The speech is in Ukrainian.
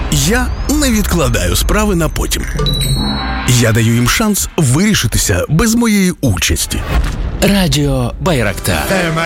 Я не відкладаю справи на потім. Я даю їм шанс вирішитися без моєї участі. Радіо Байрактар.